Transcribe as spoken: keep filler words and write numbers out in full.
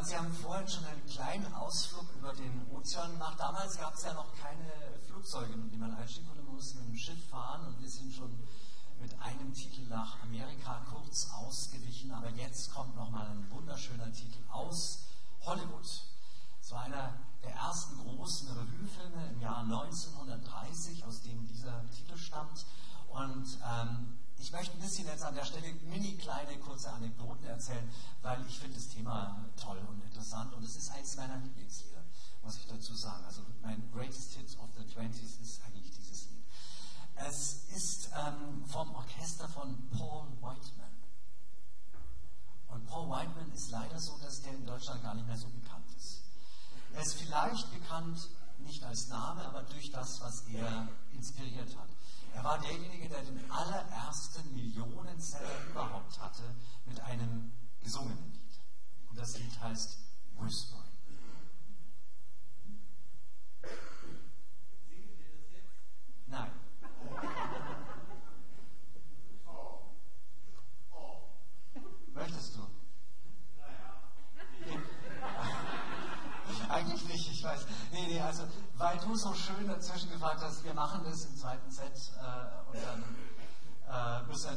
Sie haben vorhin schon einen kleinen Ausflug über den Ozean gemacht. Damals gab es ja noch keine Flugzeuge, mit denen man einsteigen konnte. Man musste mit dem Schiff fahren und wir sind schon mit einem Titel nach Amerika kurz ausgewichen. Aber jetzt kommt nochmal ein wunderschöner Titel aus Hollywood. Es war einer der ersten großen Revuefilme im Jahr neunzehnhundertdreißig, aus dem dieser Titel stammt. Und ähm, ich möchte ein bisschen jetzt an der Stelle mini kleine kurze Anekdoten erzählen, weil ich finde das Thema toll und interessant und es ist eins meiner Lieblingslieder, muss ich dazu sagen. Also mein Greatest Hits of the twenties ist eigentlich dieses Lied. Es ist ähm, vom Orchester von Paul Whiteman. Und Paul Whiteman ist leider so, dass der in Deutschland gar nicht mehr so bekannt ist. Er ist vielleicht bekannt, nicht als Name, aber durch das, was er inspiriert hat. Er war derjenige, der den allerersten Millionenseller überhaupt hatte mit einem gesungenen Lied. Und das Lied heißt Whispering. Singen wir das jetzt? Nein. Oh. Oh. Möchtest du? Naja. Eigentlich nicht, ich weiß. Nee, nee, also, weil du so schön dazwischen gefragt hast, wir machen das im zweiten Set äh, und dann äh, müssen wir